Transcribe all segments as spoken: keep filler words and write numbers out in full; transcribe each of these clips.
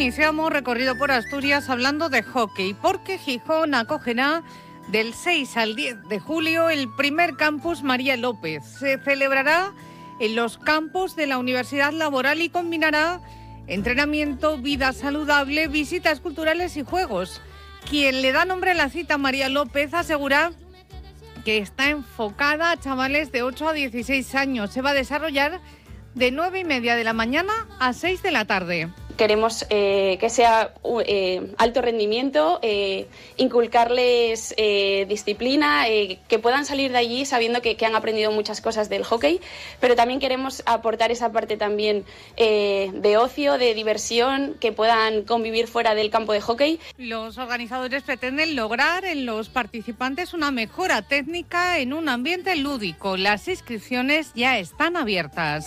iniciamos recorrido por Asturias hablando de hockey, porque Gijón acogerá del seis al diez de julio el primer campus María López. Se celebrará en los campus de la Universidad Laboral y combinará entrenamiento, vida saludable, visitas culturales y juegos. Quien le da nombre a la cita, María López, asegura que está enfocada a chavales de ocho a dieciséis años. Se va a desarrollar de nueve y media de la mañana a seis de la tarde. Queremos eh, que sea eh, alto rendimiento, eh, inculcarles eh, disciplina, eh, que puedan salir de allí sabiendo que, que han aprendido muchas cosas del hockey, pero también queremos aportar esa parte también eh, de ocio, de diversión, que puedan convivir fuera del campo de hockey. Los organizadores pretenden lograr en los participantes una mejora técnica en un ambiente lúdico. Las inscripciones ya están abiertas.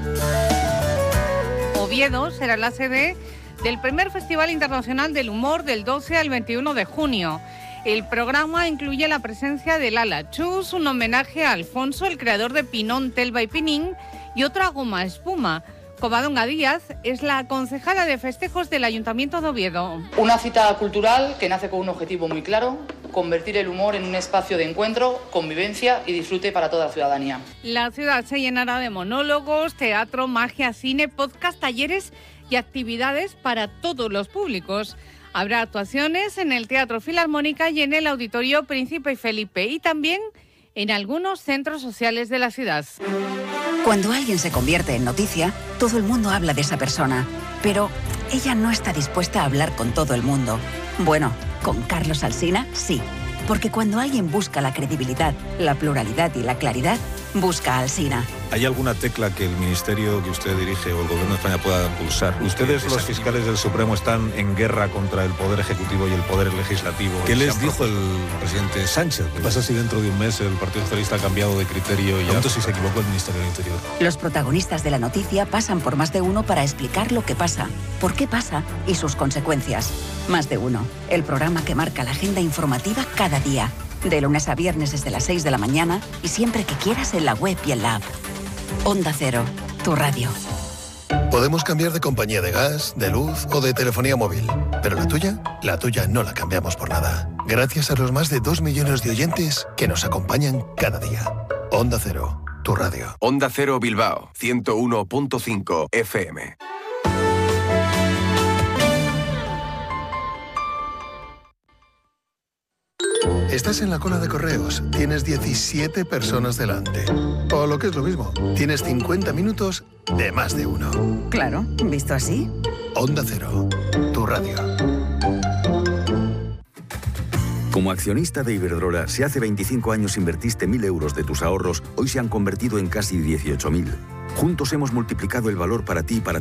Oviedo será la sede del primer Festival Internacional del Humor del doce al veintiuno de junio. El programa incluye la presencia del Ala Chus, un homenaje a Alfonso, el creador de Pinón, Telva y Pinín, y otra goma espuma. Covadonga Díaz es la concejala de festejos del Ayuntamiento de Oviedo. Una cita cultural que nace con un objetivo muy claro: convertir el humor en un espacio de encuentro, convivencia y disfrute para toda la ciudadanía. La ciudad se llenará de monólogos, teatro, magia, cine, podcast, talleres y actividades para todos los públicos. Habrá actuaciones en el Teatro Filarmónica y en el Auditorio Príncipe Felipe, y también en algunos centros sociales de la ciudad. Cuando alguien se convierte en noticia, todo el mundo habla de esa persona, pero ella no está dispuesta a hablar con todo el mundo. Bueno, con Carlos Alsina, sí. Porque cuando alguien busca la credibilidad, la pluralidad y la claridad, busca a Alsina. ¿Hay alguna tecla que el ministerio que usted dirige o el gobierno de España pueda pulsar? Ustedes, los fiscales del Supremo, están en guerra contra el Poder Ejecutivo y el Poder Legislativo. ¿Qué les dijo el presidente Sánchez? ¿Qué pasa si dentro de un mes el Partido Socialista ha cambiado de criterio y ya si se equivocó el Ministerio del Interior? Los protagonistas de la noticia pasan por Más de Uno para explicar lo que pasa, por qué pasa y sus consecuencias. Más de Uno, el programa que marca la agenda informativa cada día. De lunes a viernes desde las seis de la mañana y siempre que quieras en la web y en la app. Onda Cero, tu radio. Podemos cambiar de compañía de gas, de luz o de telefonía móvil, pero la tuya, la tuya no la cambiamos por nada. Gracias a los más de dos millones de oyentes que nos acompañan cada día. Onda Cero, tu radio. Onda Cero Bilbao, ciento uno punto cinco F M. Estás en la cola de correos, tienes diecisiete personas delante. O lo que es lo mismo, tienes cincuenta minutos de Más de Uno. Claro, visto así. Onda Cero, tu radio. Como accionista de Iberdrola, si hace veinticinco años invertiste mil euros de tus ahorros, hoy se han convertido en casi dieciocho mil. Juntos hemos multiplicado el valor para ti y para